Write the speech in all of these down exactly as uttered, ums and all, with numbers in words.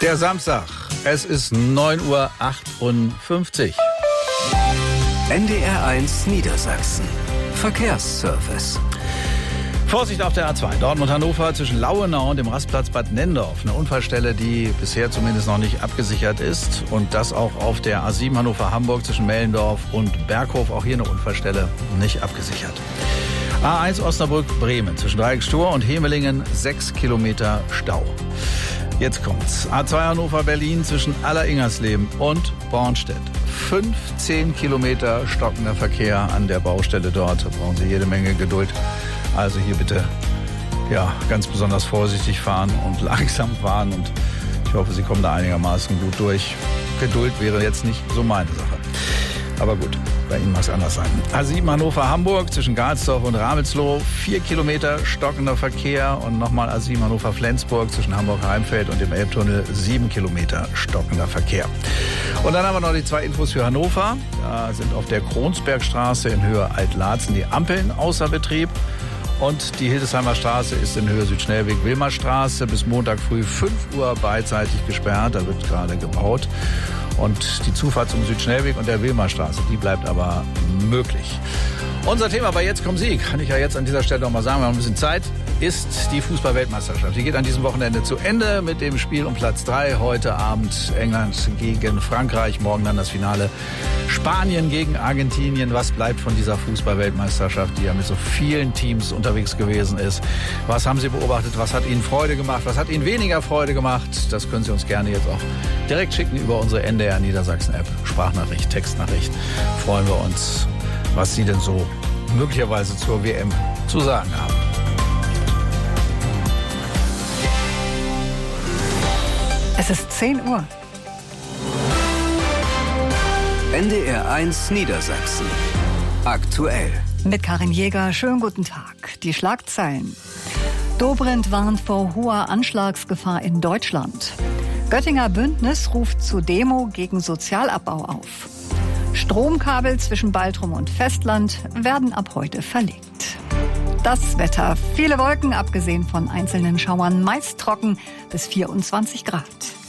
Der Samstag, es ist neun Uhr achtundfünfzig. N D R eins Niedersachsen. Verkehrsservice. Vorsicht auf der A zwei, Dortmund-Hannover zwischen Lauenau und dem Rastplatz Bad Nendorf. Eine Unfallstelle, die bisher zumindest noch nicht abgesichert ist. Und das auch auf der A sieben Hannover-Hamburg zwischen Mellendorf und Berghof. Auch hier eine Unfallstelle nicht abgesichert. A eins Osnabrück-Bremen zwischen Dreiecksstur und Hemelingen, sechs Kilometer Stau. Jetzt kommt's. A zwei Hannover-Berlin zwischen Aller-Ingersleben und Bornstedt. fünfzehn Kilometer stockender Verkehr an der Baustelle dort. Da brauchen Sie jede Menge Geduld. Also hier bitte ja, ganz besonders vorsichtig fahren und langsam fahren. Und ich hoffe, Sie kommen da einigermaßen gut durch. Geduld wäre jetzt nicht so meine Sache. Aber gut, bei Ihnen mag es anders sein. A sieben Hannover-Hamburg zwischen Garsdorf und Ravelsloh, vier Kilometer stockender Verkehr. Und nochmal A sieben Hannover-Flensburg zwischen Hamburg-Heimfeld und dem Elbtunnel, sieben Kilometer stockender Verkehr. Und dann haben wir noch die zwei Infos für Hannover. Da sind auf der Kronsbergstraße in Höhe Alt-Laatzen die Ampeln außer Betrieb. Und die Hildesheimer Straße ist in Höhe Südschnellweg-Wilmerstraße bis Montag früh fünf Uhr beidseitig gesperrt. Da wird gerade gebaut. Und die Zufahrt zum Südschnellweg und der Wilmerstraße, die bleibt aber möglich. Unser Thema bei Jetzt kommt Sie, kann ich ja jetzt an dieser Stelle noch mal sagen, wir haben ein bisschen Zeit, ist die Fußball-Weltmeisterschaft. Die geht an diesem Wochenende zu Ende mit dem Spiel um Platz drei. Heute Abend England gegen Frankreich, morgen dann das Finale Spanien gegen Argentinien. Was bleibt von dieser Fußball-Weltmeisterschaft, die ja mit so vielen Teams unterwegs gewesen ist? Was haben Sie beobachtet? Was hat Ihnen Freude gemacht? Was hat Ihnen weniger Freude gemacht? Das können Sie uns gerne jetzt auch direkt schicken über unsere N D R Niedersachsen-App. Sprachnachricht, Textnachricht. Freuen wir uns, was Sie denn so möglicherweise zur W M zu sagen haben. Es ist zehn Uhr. N D R eins Niedersachsen. Aktuell. Mit Karin Jäger, schönen guten Tag. Die Schlagzeilen. Dobrindt warnt vor hoher Anschlagsgefahr in Deutschland. Göttinger Bündnis ruft zu Demo gegen Sozialabbau auf. Stromkabel zwischen Baltrum und Festland werden ab heute verlegt. Das Wetter. Viele Wolken, abgesehen von einzelnen Schauern, meist trocken bis vierundzwanzig Grad.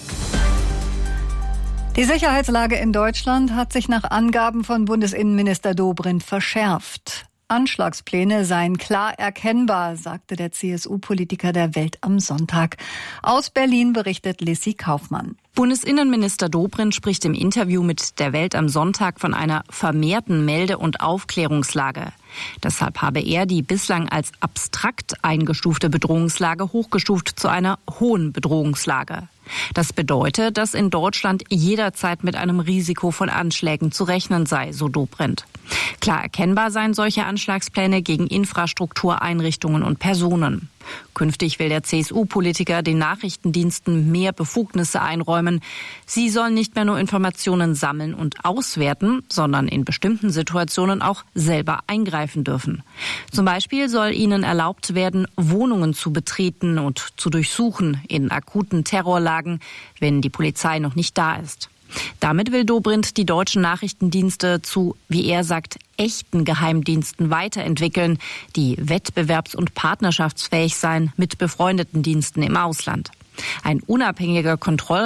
Die Sicherheitslage in Deutschland hat sich nach Angaben von Bundesinnenminister Dobrindt verschärft. Anschlagspläne seien klar erkennbar, sagte der C S U-Politiker der Welt am Sonntag. Aus Berlin berichtet Lissy Kaufmann. Bundesinnenminister Dobrindt spricht im Interview mit der Welt am Sonntag von einer vermehrten Melde- und Aufklärungslage. Deshalb habe er die bislang als abstrakt eingestufte Bedrohungslage hochgestuft zu einer hohen Bedrohungslage. Das bedeutet, dass in Deutschland jederzeit mit einem Risiko von Anschlägen zu rechnen sei, so Dobrindt. Klar erkennbar seien solche Anschlagspläne gegen Infrastruktur, Einrichtungen und Personen. Künftig will der C S U-Politiker den Nachrichtendiensten mehr Befugnisse einräumen. Sie sollen nicht mehr nur Informationen sammeln und auswerten, sondern in bestimmten Situationen auch selber eingreifen dürfen. Zum Beispiel soll ihnen erlaubt werden, Wohnungen zu betreten und zu durchsuchen in akuten Terrorlagen, wenn die Polizei noch nicht da ist. Damit will Dobrindt die deutschen Nachrichtendienste zu, wie er sagt, echten Geheimdiensten weiterentwickeln, die wettbewerbs- und partnerschaftsfähig seien mit befreundeten Diensten im Ausland. Ein unabhängiger Kontroll